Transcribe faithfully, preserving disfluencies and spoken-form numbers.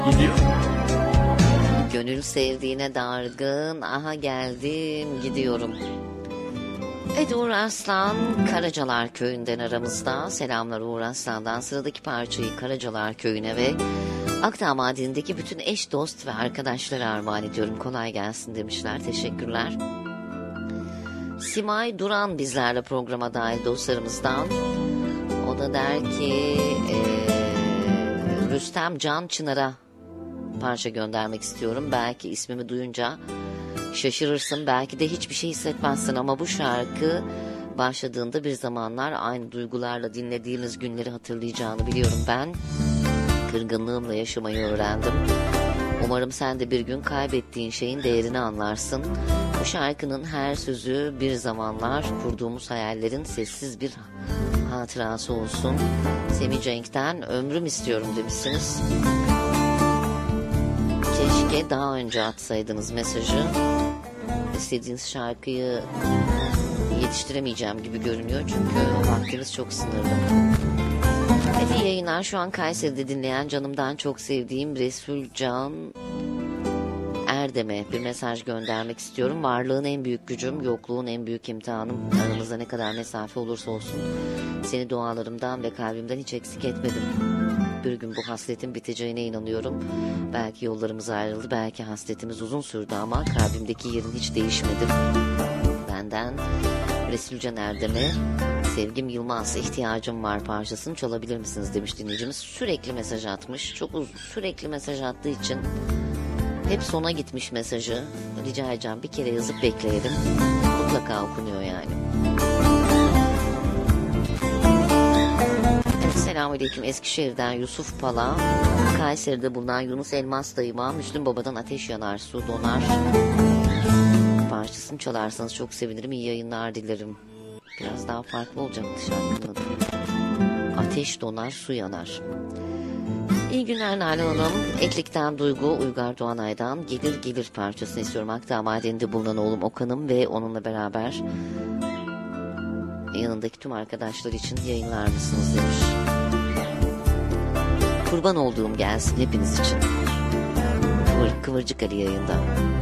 gidiyor. Gönül sevdiğine dargın, aha geldim gidiyorum. Evet, Uğur Aslan Karacalar Köyü'nden aramızda. Selamlar Uğur Aslan'dan. Sıradaki parçayı Karacalar Köyü'ne ve Akdağ Madeni'ndeki bütün eş, dost ve arkadaşlara armağan ediyorum. Kolay gelsin demişler. Teşekkürler. Simay Duran bizlerle programa dahil dostlarımızdan. O da der ki e, Rüstem Can Çınar'a parça göndermek istiyorum. Belki ismimi duyunca şaşırırsın, belki de hiçbir şey hissetmezsin ama bu şarkı başladığında bir zamanlar aynı duygularla dinlediğimiz günleri hatırlayacağını biliyorum ben. Kırgınlığımla yaşamayı öğrendim. Umarım sen de bir gün kaybettiğin şeyin değerini anlarsın. Bu şarkının her sözü bir zamanlar kurduğumuz hayallerin sessiz bir hatırası olsun. Semih Cenk'ten ömrüm istiyorum demişsiniz. Keşke daha önce atsaydınız mesajı. İstediğiniz şarkıyı yetiştiremeyeceğim gibi görünüyor çünkü vaktimiz çok sınırlı. Evet, iyi yayınlar. Şu an Kayseri'de dinleyen canımdan çok sevdiğim Resul Can Erdem'e bir mesaj göndermek istiyorum. Varlığın en büyük gücüm, yokluğun en büyük imtihanım. Aramızda ne kadar mesafe olursa olsun seni dualarımdan ve kalbimden hiç eksik etmedim. Bir gün bu hasretin biteceğine inanıyorum. Belki yollarımız ayrıldı, belki hasretimiz uzun sürdü ama kalbimdeki yerin hiç değişmedi. Benden Resul Can Erdem'e Sevgim Yılmaz ihtiyacım var parçasını çalabilir misiniz demiş dinleyicimiz. Sürekli mesaj atmış. Çok uzun sürekli mesaj attığı için hep sona gitmiş mesajı. Rica edeceğim bir kere yazıp bekleyelim. Mutlaka okunuyor yani. Evet, selamünaleyküm. Eskişehir'den Yusuf Pala. Kayseri'de bulunan Yunus Elmas dayıma Müslüm Baba'dan Ateş Yanar Su Donar parçasını çalarsanız çok sevinirim. İyi yayınlar dilerim. Biraz daha farklı olacaktı şarkının adı. Ateş donar, su yanar. İyi günler Nalan Hanım. Eklik'ten Duygu, Uygar Doğanay'dan Gelir Gelir parçasını istiyorum. Akdağ Madeni'nde bulunan oğlum Okan'ım ve onunla beraber yanındaki tüm arkadaşlar için yayınlar mısınız demiş. Kurban olduğum gelsin hepiniz için. Kıvır, Kıvırcık Ali yayında.